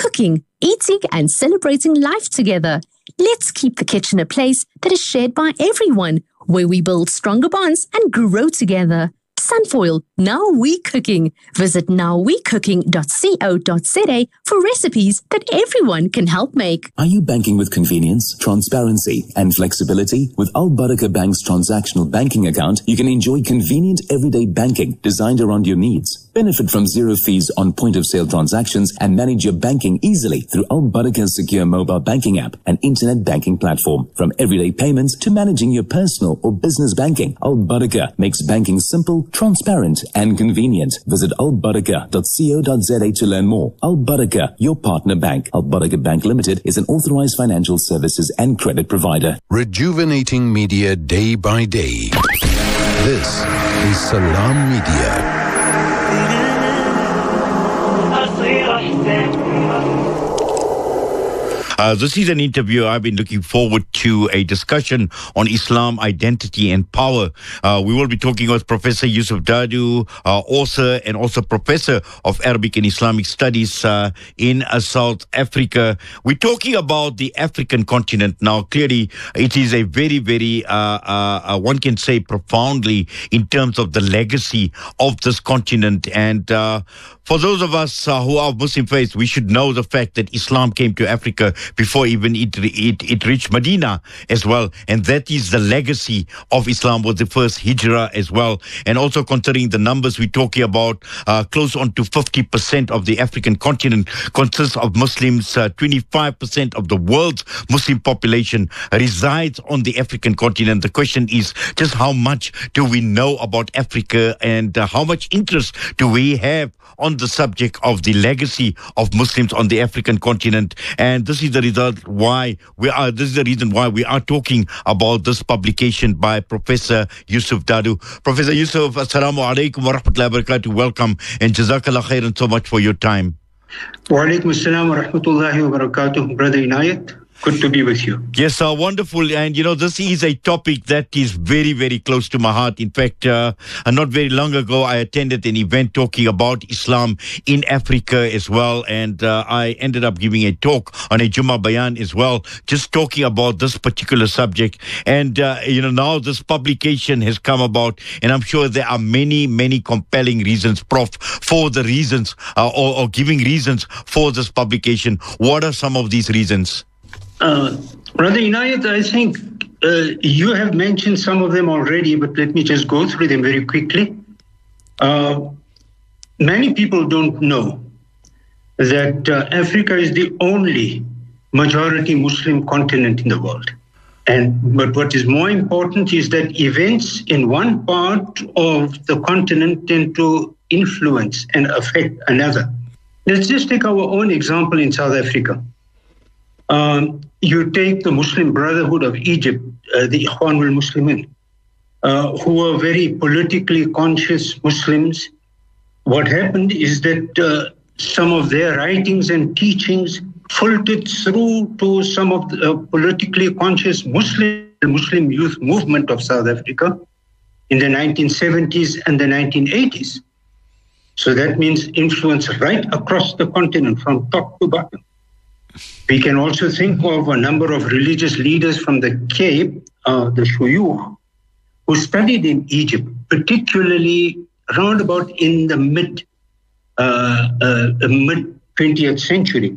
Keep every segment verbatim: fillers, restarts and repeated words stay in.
cooking, eating, and celebrating life together. Let's keep the kitchen a place that is shared by everyone, where we build stronger bonds and grow together. Sunfoil, now we cooking. Visit now we cooking dot co dot za for recipes that everyone can help make. Are you banking with convenience, transparency, and flexibility? With Al Barakah Bank's transactional banking account, you can enjoy convenient everyday banking designed around your needs. Benefit from zero fees on point-of-sale transactions and manage your banking easily through Al Barakah's secure mobile banking app and internet banking platform. From everyday payments to managing your personal or business banking, Al Barakah makes banking simple, transparent, and convenient. Visit al barakah dot co dot za to learn more. Al Barakah, your partner bank. Al Barakah Bank Limited is an authorized financial services and credit provider. Rejuvenating media day by day. This is Salam Media. Uh, this is an interview I've been looking forward to, a discussion on Islam, identity and power. Uh, we will be talking with Professor Yusuf Dadoo, uh, author and also Professor of Arabic and Islamic Studies uh, in uh, South Africa. We're talking about the African continent. Now, clearly, it is a very, very, uh, uh, uh, one can say profoundly in terms of the legacy of this continent. And uh, for those of us uh, who are Muslim faith, we should know the fact that Islam came to Africa before even it, it it reached Medina as well. And that is the legacy of Islam, was the first hijrah as well. And also considering the numbers we're talking about, uh, close on to fifty percent of the African continent consists of Muslims. uh, twenty-five percent of the world's Muslim population resides on the African continent. The question is just how much do we know about Africa, and uh, how much interest do we have on the subject of the legacy of Muslims on the African continent. And this is the result why we are, this is the reason why we are talking about this publication by Professor Yusuf Dadoo. Professor Yusuf, assalamu alaikum wa rahmatullahi wa barakatuh. Welcome and jazakallah khairan so much for your time. Wa alaikum assalam wa rahmatullahi wa barakatuh, Brother Inayat. Good to be with you. Yes, uh, wonderful. And, you know, this is a topic that is very, very close to my heart. In fact, uh, not very long ago, I attended an event talking about Islam in Africa as well. And uh, I ended up giving a talk on a Jummah Bayan as well, just talking about this particular subject. And, uh, you know, now this publication has come about, and I'm sure there are many, many compelling reasons, Prof, for the reasons uh, or, or giving reasons for this publication. What are some of these reasons? Uh, Brother Inayat, I think uh, you have mentioned some of them already, but let me just go through them very quickly. Uh, many people don't know that uh, Africa is the only majority Muslim continent in the world. And but what is more important is that events in one part of the continent tend to influence and affect another. Let's just take our own example in South Africa. Um, you take the Muslim Brotherhood of Egypt, uh, the Ikhwan al-Muslimin, uh, who are very politically conscious Muslims. What happened is that uh, some of their writings and teachings filtered through to some of the uh, politically conscious Muslim, Muslim youth movement of South Africa in the nineteen seventies and the nineteen eighties. So that means influence right across the continent from top to bottom. We can also think of a number of religious leaders from the Cape, uh, the Shuyukh, who studied in Egypt, particularly around about in the mid, uh, uh, mid twentieth century.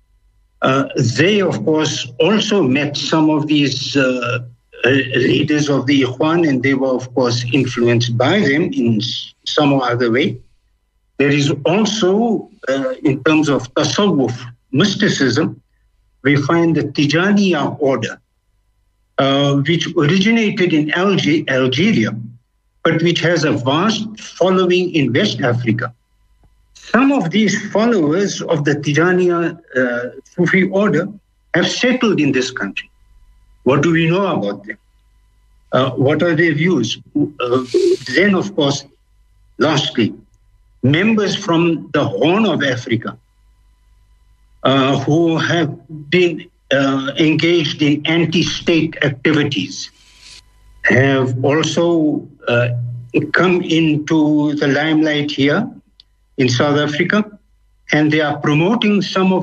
Uh, they, of course, also met some of these uh, uh, leaders of the Ikhwan, and they were, of course, influenced by them in some or other way. There is also, uh, in terms of tasawwuf, mysticism, we find the Tijaniya order, uh, which originated in Alge- Algeria, but which has a vast following in West Africa. Some of these followers of the Tijaniya uh, Sufi order have settled in this country. What do we know about them? Uh, what are their views? Uh, then, of course, lastly, members from the Horn of Africa, Uh, who have been uh, engaged in anti-state activities, have also uh, come into the limelight here in South Africa, and they are promoting some of